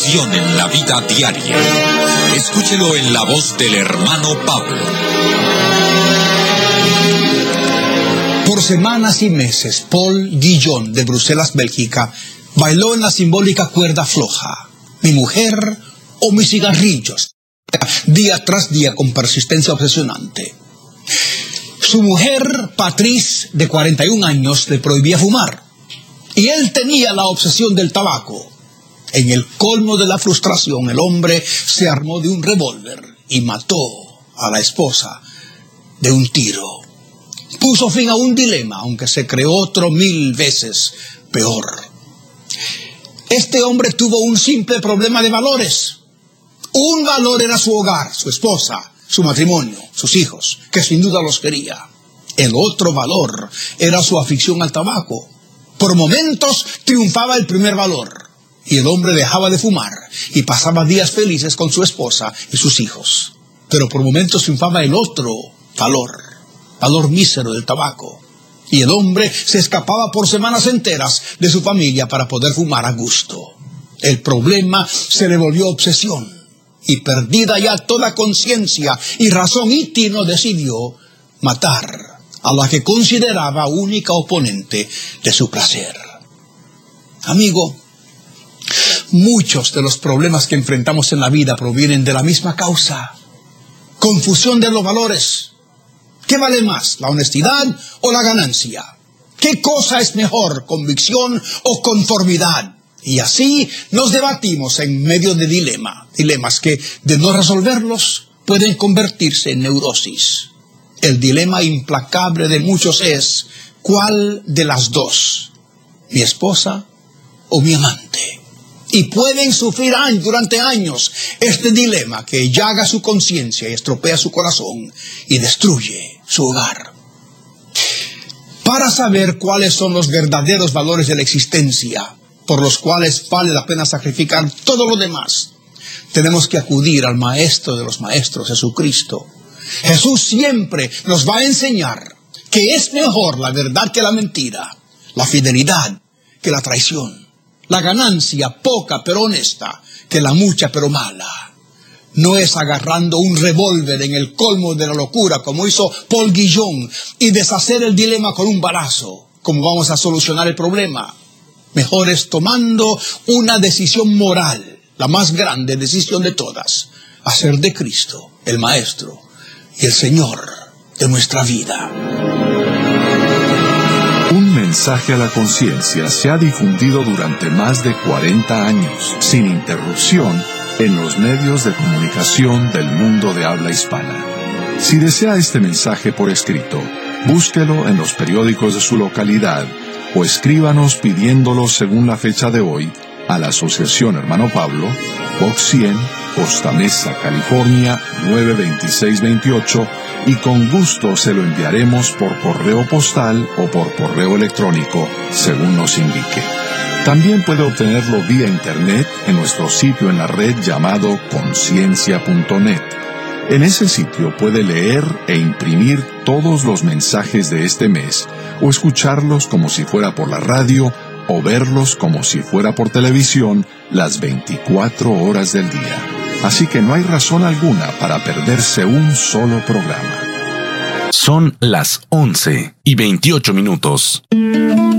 En la vida diaria. Escúchelo en la voz del hermano Pablo. Por semanas y meses, Paul Guillon, de Bruselas, Bélgica, bailó en la simbólica cuerda floja, mi mujer o mis cigarrillos, día tras día con persistencia obsesionante. Su mujer, Patrice, de 41 años, le prohibía fumar, y él tenía la obsesión del tabaco. En el colmo de la frustración, el hombre se armó de un revólver y mató a la esposa de un tiro. Puso fin a un dilema, aunque se creó otro 1000 veces peor. Este hombre tuvo un simple problema de valores. Un valor era su hogar, su esposa, su matrimonio, sus hijos, que sin duda los quería. El otro valor era su afición al tabaco. Por momentos triunfaba el primer valor, y el hombre dejaba de fumar y pasaba días felices con su esposa y sus hijos. Pero por momentos triunfaba el otro valor mísero del tabaco, y el hombre se escapaba por semanas enteras de su familia para poder fumar a gusto. El problema se le volvió obsesión, y perdida ya toda conciencia y razón, Itino decidió matar a la que consideraba única oponente de su placer. Amigo, muchos de los problemas que enfrentamos en la vida provienen de la misma causa: confusión de los valores. ¿Qué vale más, la honestidad o la ganancia? ¿Qué cosa es mejor, convicción o conformidad? Y así nos debatimos en medio de dilemas que, de no resolverlos, pueden convertirse en neurosis. El dilema implacable de muchos es: ¿cuál de las dos? ¿Mi esposa o mi amante? Y pueden sufrir durante años este dilema que llaga su conciencia y estropea su corazón y destruye su hogar. Para saber cuáles son los verdaderos valores de la existencia, por los cuales vale la pena sacrificar todo lo demás, tenemos que acudir al Maestro de los Maestros, Jesucristo. Jesús siempre nos va a enseñar que es mejor la verdad que la mentira, la fidelidad que la traición, la ganancia poca pero honesta que la mucha pero mala. No es agarrando un revólver en el colmo de la locura, como hizo Paul Guillon, y deshacer el dilema con un balazo, como vamos a solucionar el problema. Mejor es tomando una decisión moral, la más grande decisión de todas: hacer de Cristo el Maestro y el Señor de nuestra vida. Un mensaje a la conciencia se ha difundido durante más de 40 años, sin interrupción, en los medios de comunicación del mundo de habla hispana. Si desea este mensaje por escrito, búsquelo en los periódicos de su localidad o escríbanos pidiéndolo según la fecha de hoy a la Asociación Hermano Pablo, Box 100, Costa Mesa, California 92628, y con gusto se lo enviaremos por correo postal o por correo electrónico, según nos indique. También puede obtenerlo vía internet en nuestro sitio en la red llamado conciencia.net. En ese sitio puede leer e imprimir todos los mensajes de este mes, o escucharlos como si fuera por la radio, o verlos como si fuera por televisión las 24 horas del día. Así que no hay razón alguna para perderse un solo programa. Son las 11:28.